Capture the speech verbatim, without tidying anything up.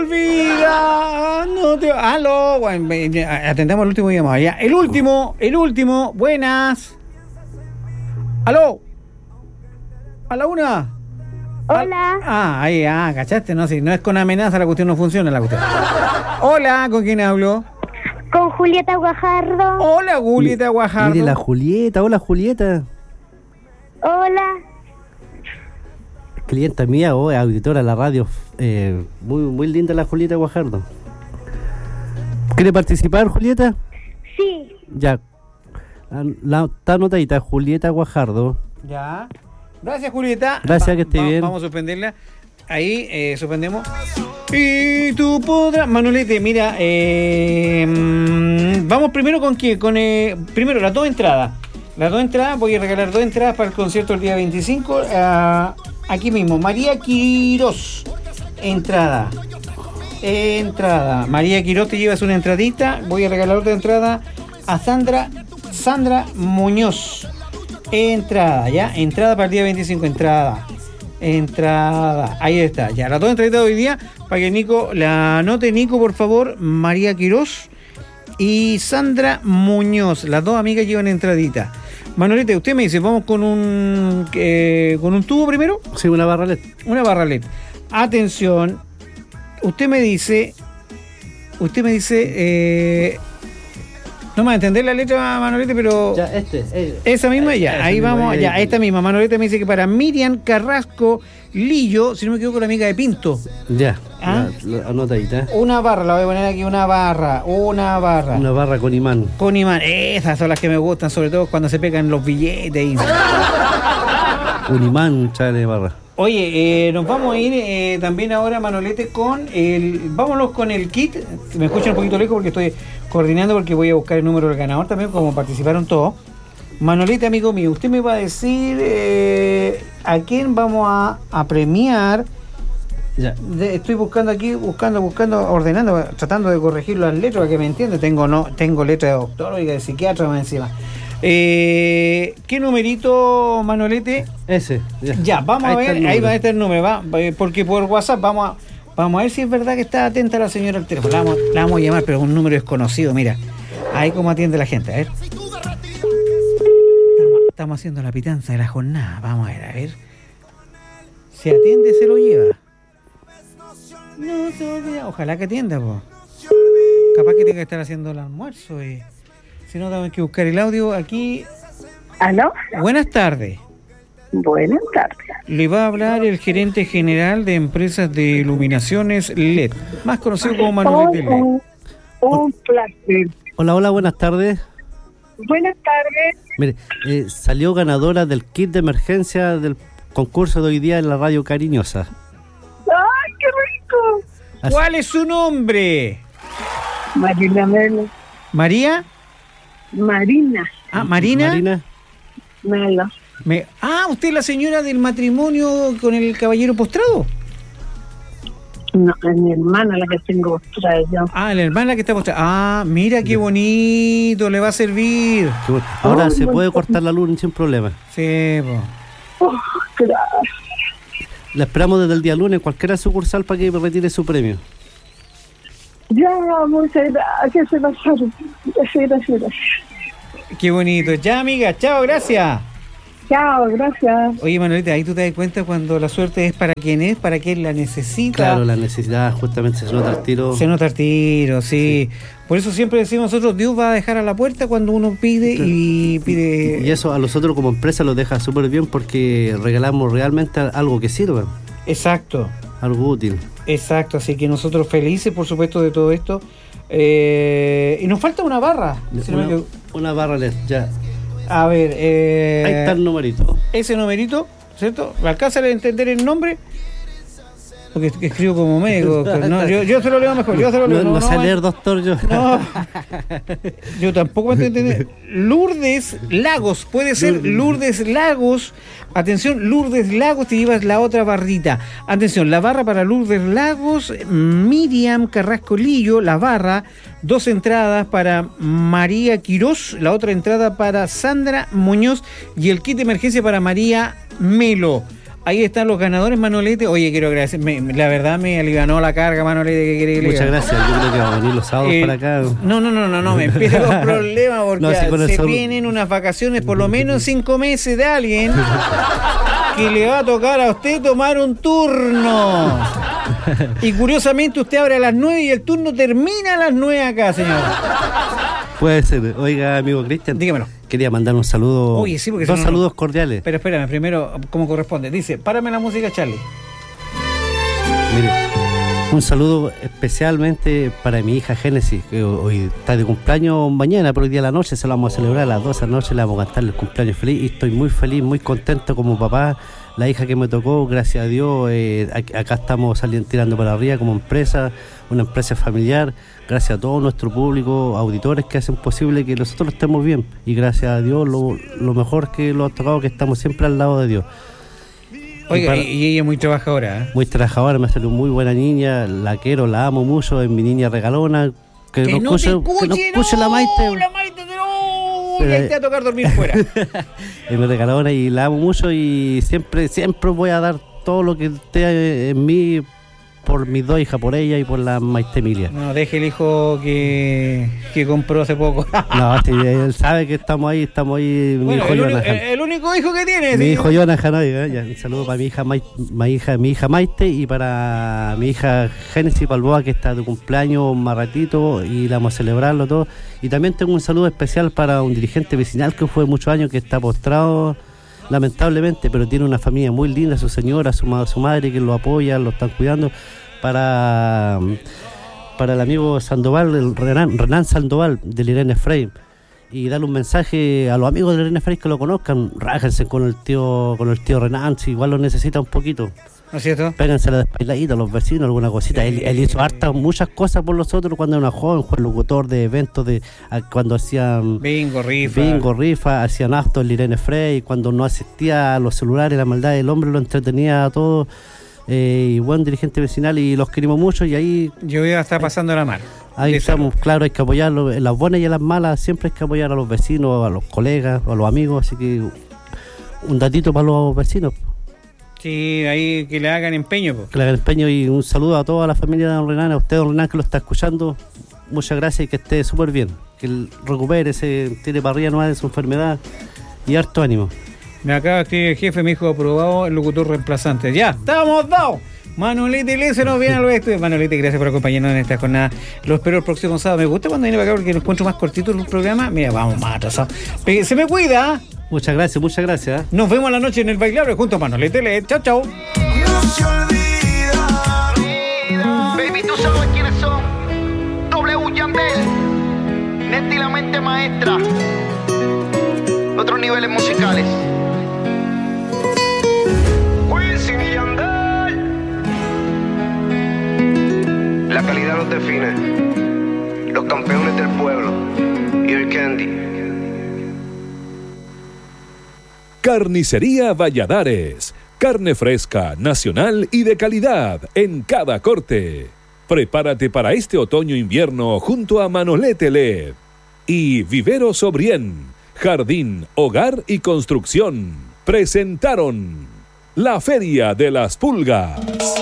Olvida, no te... Aló, bueno, atendamos el último llamado. Ya, el último, el último, buenas. Aló. A la una. Hola. Ah, ahí, ah, ¿cachaste? No, si no es con amenaza, la cuestión no funciona, la cuestión. Hola, ¿con quién hablo? Con Julieta Guajardo. Hola, Julieta Guajardo. Mire la Julieta, hola Julieta. Hola. Clienta mía, o oh, auditora de la radio, eh, muy muy linda la Julieta Guajardo. ¿Quiere participar, Julieta? Sí. Ya, la, la, está anotadita, Julieta Guajardo. Ya. Gracias, Julieta. Gracias, Va, que esté va, bien. Vamos a suspenderla. Ahí, eh, suspendemos. Y tú podrás... Manolete, mira, eh, vamos primero con qué, con eh, primero las dos entradas. Las dos entradas, voy a regalar dos entradas para el concierto el día veinticinco. Uh, aquí mismo, María Quirós. Entrada. Entrada. María Quirós, te llevas una entradita. Voy a regalar otra entrada a Sandra, Sandra Muñoz. Entrada, ya. Entrada para el día veinticinco. Entrada. Entrada. Ahí está. Ya, las dos entraditas de hoy día. Para que Nico la anote. Nico, por favor. María Quirós y Sandra Muñoz. Las dos amigas llevan entradita. Manolete, usted me dice, vamos con un eh, con un tubo primero. Sí, una barra L E D. Una barra L E D. Atención. Usted me dice. Usted me dice. Eh, no me va a entender la letra, Manolete, pero. Ya, este. Eh, esa misma, ya. esa Ahí misma, vamos, ahí, ya. ahí. Esta misma. Manolete me dice que para Miriam Carrasco Lillo, si no me equivoco, la amiga de Pinto. Ya, ¿Ah? la, la anotadita. Una barra, la voy a poner aquí, una barra. Una barra. Una barra con imán. Con imán. Esas son las que me gustan, sobre todo cuando se pegan los billetes. Y... Un imán, chale barra. Oye, eh, nos vamos a ir eh, también ahora, Manolete, con el... Vámonos con el kit. Me escuchan un poquito lejos porque estoy coordinando, porque voy a buscar el número del ganador también, como participaron todos. Manolete, amigo mío, usted me va a decir eh, a quién vamos a, a premiar. Ya. De, estoy buscando aquí, buscando, buscando, ordenando, tratando de corregir las letras para que me entienda. Tengo no, tengo letra de doctor y de psiquiatra más encima. Eh, ¿Qué numerito, Manolete? Ese. Ya, Ya, vamos ahí a está ver, el ahí número. va a estar el número, va, porque por WhatsApp vamos a, vamos a ver si es verdad que está atenta la señora al teléfono. La vamos, la vamos a llamar, pero con un número desconocido, mira. Ahí cómo atiende la gente, a ver. Estamos, estamos haciendo la pitanza de la jornada, vamos a ver, a ver. Si atiende, se lo lleva. No se olvida, ojalá que atienda, po. Capaz que tenga que estar haciendo el almuerzo y... Si no, tenemos que buscar el audio aquí. ¿Aló? Buenas tardes. Buenas tardes. Le va a hablar el gerente general de empresas de iluminaciones L E D, más conocido como Manuel L E D. Un, un placer. Hola, hola, buenas tardes. Buenas tardes. Mire, eh, salió ganadora del kit de emergencia del concurso de hoy día en la radio Cariñosa. ¡Ay, qué rico! Así- ¿Cuál es su nombre? Marina Melo. ¿María? Marina Ah, Marina. Marina. Melo. Me... Ah, ¿usted es la señora del matrimonio con el caballero postrado? No, es mi hermana la que tengo postrada yo. Ah, la hermana que está postrada. Ah, mira qué bonito, le va a servir. Qué bueno. Ahora Oh, se muy puede bien. cortar la luz sin problema. Sí, po. Oh, gracias. La esperamos desde el día lunes en cualquier sucursal para que retire su premio. Ya, muchas gracias, se pasaron. Gracias, gracias, gracias. Qué bonito. Ya, amiga, chao, gracias. Chao, gracias. Oye, Manuelita, ahí tú te das cuenta cuando la suerte es para quien es, para quien la necesita. Claro, la necesidad justamente se nota al tiro. Se nota el tiro, sí. Por eso siempre decimos nosotros, Dios va a dejar a la puerta cuando uno pide y pide... Y eso a nosotros como empresa lo deja súper bien porque regalamos realmente algo que sirva, Exacto, algo útil. exacto. Así que nosotros felices, por supuesto, de todo esto. Eh, y nos falta una barra. si no me Una, equivoco. una barra L E D, ya. A ver, eh, Ahí está el numerito. ese numerito, ¿cierto? ¿Me alcanza a entender el nombre? Porque es que escribo como médico. No, yo, yo se lo leo mejor. Yo se lo leo. No, No, no no, sé no, leer, doctor, yo. No, yo tampoco me estoy entendiendo. Lourdes Lagos, puede ser Lourdes Lagos. Atención, Lourdes Lagos, te llevas la otra barrita. Atención, la barra para Lourdes Lagos, Miriam Carrasco Lillo, la barra, dos entradas para María Quirós, la otra entrada para Sandra Muñoz y el kit de emergencia para María Melo. Ahí están los ganadores, Manolete. Oye, quiero agradecer, me, la verdad me alivianó la carga, Manolete, que quiere que le Muchas diga. gracias, yo creo que va a venir los sábados Eh, para acá. No, no, no, no, no, me empieza con problemas porque No, sí, con el se sol- vienen unas vacaciones por lo menos cinco meses de alguien que le va a tocar a usted tomar un turno. Y curiosamente usted abre a las nueve y el turno termina a las nueve acá, señor. Puede ser. Oiga, amigo Cristian, Dígamelo. quería mandar un saludo, Oye, sí, porque dos si no, no- saludos cordiales. Pero espérame, primero, como corresponde. Dice, párame la música, Charlie. Mire, un saludo especialmente para mi hija Génesis, que hoy está de cumpleaños mañana, pero hoy día a la noche se lo vamos a celebrar, a las doce de la noche le vamos a cantar el cumpleaños feliz y estoy muy feliz, muy contento como papá. La hija que me tocó, gracias a Dios, eh, ac- acá estamos saliendo tirando para arriba como empresa, una empresa familiar, gracias a todo nuestro público, auditores que hacen posible que nosotros estemos bien y gracias a Dios lo, lo mejor que lo ha tocado que estamos siempre al lado de Dios. Oiga, Y para- y, y ella es muy trabajadora, ¿eh? Muy trabajadora, me salió muy buena niña, la quiero, la amo mucho, es mi niña regalona. Que, Que no no te escuche, escuche, que no escuche no, la Maite. la Maite, no, Pero, y ahí te va a tocar dormir fuera. Es mi regalona y la amo mucho y siempre, siempre voy a dar todo lo que esté en mí por mis dos hijas, por ella y por la Maite Emilia. No, deje el hijo que, que compró hace poco. No, sí, él sabe que estamos ahí, estamos ahí, mi Bueno, hijo el, único, Jonathan. el- el único hijo que tiene. Mi sí. hijo Jonathan, oiga, ya, un saludo para mi hija, Mai- mi hija, mi hija Maite y para mi hija Génesis Balboa que está de cumpleaños más ratito y la vamos a celebrarlo todo. Y también tengo un saludo especial para un dirigente vecinal que fue muchos años que está postrado lamentablemente, pero tiene una familia muy linda, su señora, su, ma- su madre que lo apoya, lo están cuidando. Para, para el amigo Sandoval, el Renan, Renan Sandoval del Irene Frey. Y darle un mensaje a los amigos de Irene Frey que lo conozcan, rájense con el tío con el tío Renan, si igual lo necesita un poquito. ¿No es cierto? Péganse la despailadita a los vecinos, alguna cosita. Él, él hizo hartas, muchas cosas por nosotros cuando era joven, fue locutor de eventos, de a- cuando hacían Bingo, rifa. bingo, rifa, hacían actos el Irene Frey, cuando no asistía a los celulares, la maldad del hombre lo entretenía a todos. Eh, y buen dirigente vecinal y los queremos mucho y ahí Yo voy a estar pasando la mano. Ahí De estamos, claro, hay que apoyarlo, en las buenas y en las malas, siempre hay que apoyar a los vecinos, a los colegas, a los amigos, así que un datito para los vecinos, Sí, ahí que le hagan empeño. Po. que le hagan empeño y un saludo a toda la familia de don Renan, a usted don Renan que lo está escuchando, muchas gracias y que esté súper bien, que él recupere, se tire para arriba nomás de su enfermedad y harto ánimo. Me acaba de escribir el jefe, me dijo aprobado el locutor reemplazante. ¡Ya! ¡Estamos dados! Manolete Iglesias se nos viene al oeste. Manolete, gracias por acompañarnos en esta jornada. Lo espero el próximo sábado. Me gusta cuando viene para acá porque lo encuentro más cortito el programa. Mira, vamos más atrasados. Pe- Se me cuida. ¿eh? Muchas gracias, muchas gracias. ¿eh? Nos vemos a la noche en el bailable junto a Manolete Iglesias. Chao, chao. No se olvida. Baby, tú sabes quiénes son. W Yandel. Neti la mente maestra. Otros niveles musicales. Wisin y Yandel. La calidad los define. Los campeones del pueblo. Y el Candy. Carnicería Valladares. Carne fresca, nacional y de calidad en cada corte. Prepárate para este otoño-invierno junto a Manolete L E D. Y Vivero Sobrien, Jardín, Hogar y Construcción. Presentaron la Feria de las Pulgas.